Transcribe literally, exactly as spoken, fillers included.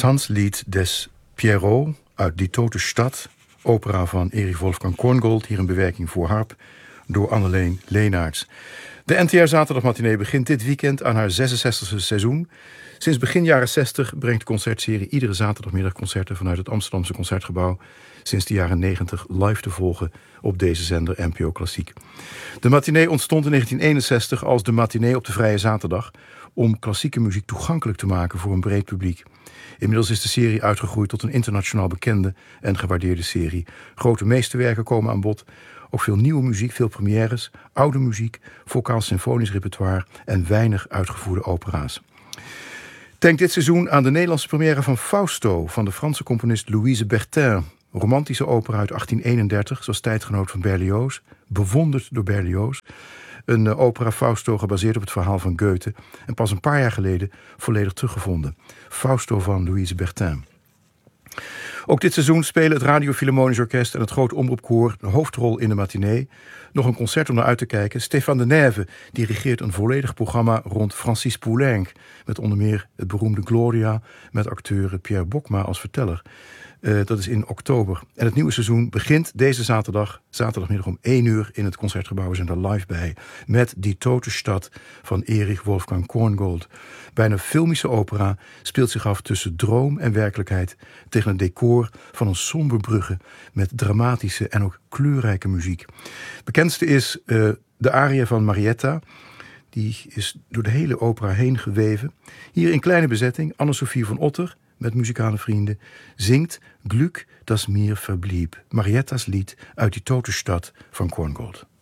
Tanzlied des Pierrot uit Die Tote Stad, opera van Erich Wolfgang Korngold, hier een bewerking voor harp door Anneleen Leenaerts. De N T R Zaterdagmatinee begint dit weekend aan haar zesenzestigste seizoen. Sinds begin jaren zestig brengt de concertserie iedere zaterdagmiddag concerten vanuit het Amsterdamse Concertgebouw, sinds de jaren negentig live te volgen op deze zender N P O Klassiek. De matinee ontstond in negentien eenenzestig als de matinee op de vrije zaterdag om klassieke muziek toegankelijk te maken voor een breed publiek. Inmiddels is de serie uitgegroeid tot een internationaal bekende en gewaardeerde serie. Grote meesterwerken komen aan bod. Ook veel nieuwe muziek, veel premières, oude muziek, vocaal-symfonisch repertoire en weinig uitgevoerde opera's. Denk dit seizoen aan de Nederlandse première van Fausto van de Franse componist Louise Bertin. Romantische opera uit achttien eenendertig, zoals tijdgenoot van Berlioz, bewonderd door Berlioz. Een uh, opera Fausto gebaseerd op het verhaal van Goethe en pas een paar jaar geleden volledig teruggevonden. Fausto van Louise Bertin. Ook dit seizoen spelen het Radio Philharmonisch Orkest en het Groot Omroepkoor de hoofdrol in de matinee. Nog een concert om naar uit te kijken. Stéphane de Neve dirigeert een volledig programma rond Francis Poulenc, met onder meer het beroemde Gloria, met acteur Pierre Bokma als verteller. Uh, dat is in oktober. En het nieuwe seizoen begint deze zaterdag, zaterdagmiddag om één uur in het Concertgebouw. We zijn er live bij met Die Tote Stad van Erich Wolfgang Korngold. Bijna filmische opera speelt zich af tussen droom en werkelijkheid tegen een decor van een somber brugge met dramatische en ook kleurrijke muziek. Bekendste is uh, de aria van Marietta. Die is door de hele opera heen geweven. Hier in kleine bezetting Anne-Sophie van Otter met muzikale vrienden zingt Glück, das mir verblieb, Marietta's lied uit Die Tote Stad van Korngold.